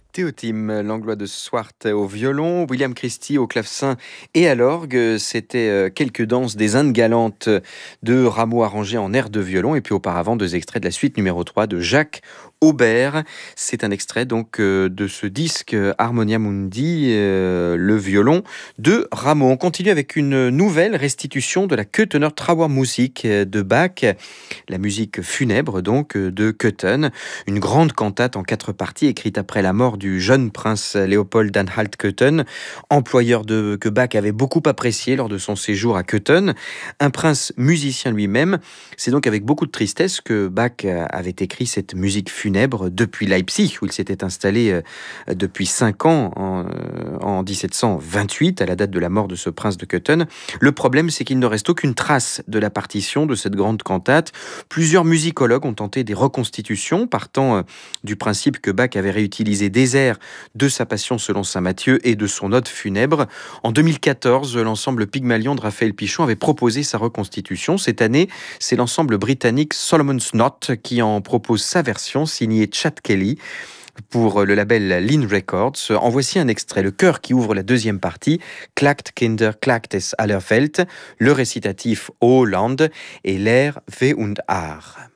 Théotime Langlois de Swart au violon, William Christie au clavecin et à l'orgue. C'était quelques danses des Indes galantes de Rameau arrangé en air de violon. Et puis auparavant, deux extraits de la suite numéro 3 de Jacques Aubert. C'est un extrait donc de ce disque Harmonia Mundi, le violon de Rameau. On continue avec une nouvelle restitution de la Köthener Trauermusik de Bach, la musique funèbre donc de Köthen, une grande cantate en 4 parties écrite après la mort du jeune prince Léopold d'Anhalt-Köthen, employeur que Bach avait beaucoup apprécié lors de son séjour à Köthen. Un prince musicien lui-même. C'est donc avec beaucoup de tristesse que Bach avait écrit cette musique funèbre depuis Leipzig, où il s'était installé depuis 5 ans en 1728, à la date de la mort de ce prince de Köthen. Le problème, c'est qu'il ne reste aucune trace de la partition de cette grande cantate. Plusieurs musicologues ont tenté des reconstitutions, partant du principe que Bach avait réutilisé des airs de sa Passion selon saint Matthieu et de son ode funèbre. En 2014, l'ensemble Pygmalion de Raphaël Pichon avait proposé sa reconstitution. Cette année, c'est l'ensemble britannique Solomon's Knot qui en propose sa version, signée Chad Kelly, pour le label Lean Records. En voici un extrait, le chœur qui ouvre la deuxième partie, Klagt Kinder, klagt es Allerwelt, le récitatif O Land et l'air Weh und Ach.